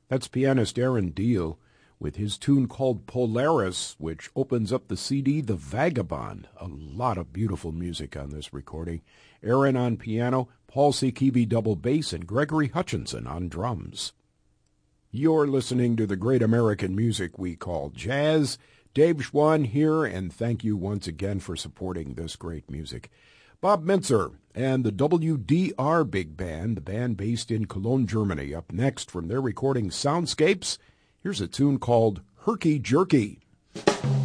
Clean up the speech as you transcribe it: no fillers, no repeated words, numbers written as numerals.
That's pianist Aaron Deal with his tune called Polaris, which opens up the CD The Vagabond. A lot of beautiful music on this recording. Aaron on piano, Paul Sikivi double bass, and Gregory Hutchinson on drums. You're listening to the great American music we call jazz. Dave Schwann here, and thank you once again for supporting this great music. Bob Mintzer and the WDR Big Band, the band based in Cologne, Germany. Up next from their recording Soundscapes, here's a tune called Herky Jerky.